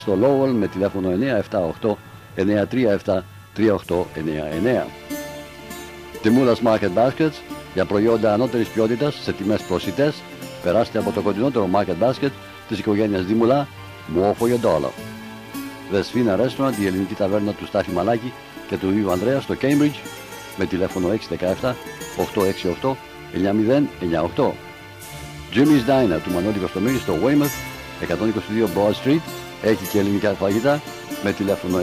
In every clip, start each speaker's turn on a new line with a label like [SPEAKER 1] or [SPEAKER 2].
[SPEAKER 1] στο Lowell με τηλέφωνο 978-937-3899. Τιμούλας Market Baskets για προϊόντα ανώτερης ποιότητας σε τιμές προσιτές. Περάστε από το κοντινότερο Market Basket της οικογένειας Δήμουλα. More for your dollar. Δεσφίνα Restaurant, η ελληνική ταβέρνα του Στάθη Μαλάκη και του Ιου Ανδρέα στο Cambridge με τηλέφωνο 617-868-9098. Jimmy's Diner του Μανώλη Κωστομήρη στο Weymouth, 122 Broad Street, έχει και ελληνικά φαγητά με τηλέφωνο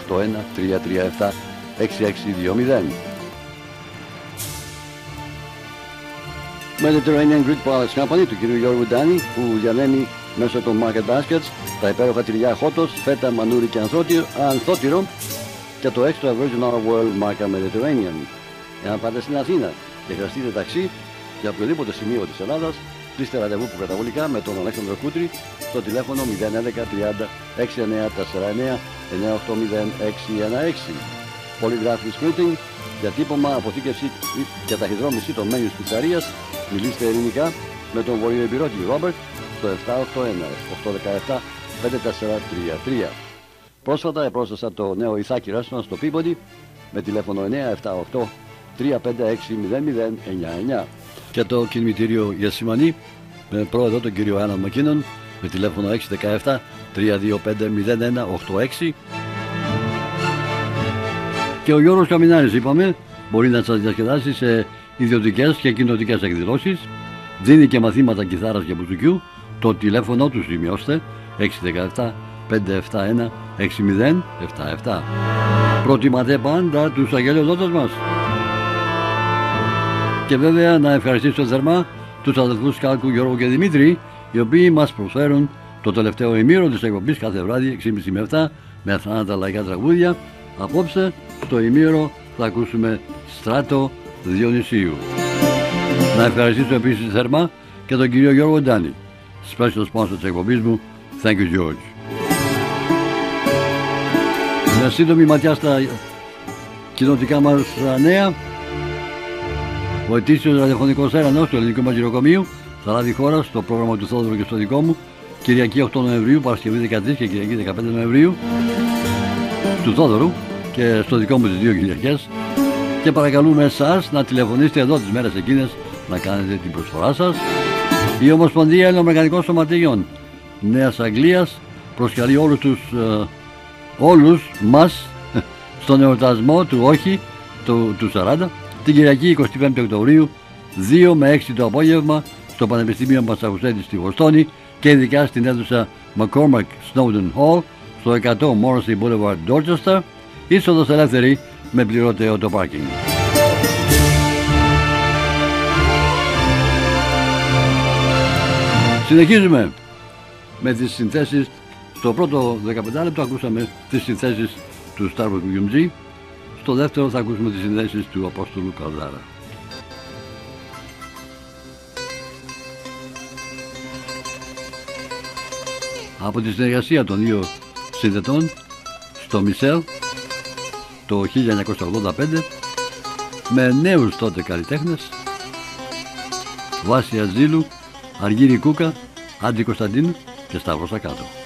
[SPEAKER 1] 781-337-6620. Mediterranean Greek Products Company του κ. Γιώργου Ντάνη, που διανέμει μέσω των Market Baskets τα υπέροχα τυριά χότος, φέτα, μανούρι και ανθότυρο και το Extra Virgin Olive Oil μάρκα Mediterranean. Εάν πάτε στην Αθήνα και χρειαστείτε ταξί για οποιοδήποτε σημείο της Ελλάδας, κλείστε ραντεβού προκαταβολικά με τον Αλέξανδρο Κούτρη στο τηλέφωνο 011 30 6949 980 616. Polygraphic Printing, διατύπωμα, αποθήκευση και ταχυδρόμηση των μένιους πιτσαρίας. Μιλήστε ελληνικά με τον βορειοεμπειρώτη Ρόμπερτ στο 781-817-5433. Πρόσφατα επρόσθεσα το νέο Ιθάκη Restaurant στο Peabody με τηλέφωνο 978-356-0099 και το κινητήριο Γεσημανή με πρόεδρο τον κύριο Άννα Μακίνον με τηλέφωνο 617-325-0186. Και ο Γιώργος Καμινάρης, είπαμε, μπορεί να σας διασκεδάσει σε ιδιωτικές και κοινοτικές εκδηλώσεις. Δίνει και μαθήματα κιθάρας και μπουζουκιού. Το τηλέφωνο του σημειώστε 617-571-6077. Προτιμάτε πάντα τους αγγελιοδότες μας. Και βέβαια να ευχαριστήσω θερμά τους αδελφούς Κάλκου, Γιώργο και Δημήτρη, οι οποίοι μας προσφέρουν το τελευταίο ημίρο της εκπομπής κάθε βράδυ 6.30 με 7 με αθάνατα λαϊκά τραγούδια. Απόψε στο ημίρο θα ακούσουμε Στράτο Διονυσίου. Να ευχαριστήσω επίσης θερμά και τον κύριο Γιώργο Ντάνη, special sponsor της εκπομπής μου. Thank you, George. Μια σύντομη ματιά στα κοινοτικά μας νέα. Ο ετήσιος ραδιοφωνικός έρανος του Ελληνικού Μαγειροκομείου θα λάβει χώρα στο πρόγραμμα του Θόδωρου και στο δικό μου Κυριακή 8 Νοεμβρίου, Παρασκευή 13 και Κυριακή 15 Νοεμβρίου, του Θόδωρου και στο δικό μου τις δύο Κυριακές. Και παρακαλούμε εσάς να τηλεφωνήσετε εδώ τις μέρες εκείνες να κάνετε την προσφορά σας. Η Ομοσπονδία Ελληνομηχανικών Σωματείων Νέας Αγγλίας προσκαλεί όλους μας στον εορτασμό του όχι του 40 την Κυριακή 25 Οκτωβρίου 2 με 6 το απόγευμα στο Πανεπιστήμιο Μασαχουσέτη στη Βοστόνη και ειδικά στην αίθουσα McCormack Snowden Hall στο 100 Morrissey Boulevard, Dorchester, είσοδος ελεύθερη με πληρώτεο το πάρκινγκ. Συνεχίζουμε με τις συνθέσεις. Στο πρώτο 15 λεπτό ακούσαμε τις συνθέσεις του Starbucks William G. Στο δεύτερο θα ακούσουμε τις συνθέσεις του Απόστολου Καλδάρα. Από τη συνεργασία των δύο συνδετών στο Μισελ το 1985 με νέους τότε καλλιτέχνες, Βάσια Ζήλου, Αργύρη Κούκα, Άντρη Κωνσταντίνου και Σταύρο Σακάτο.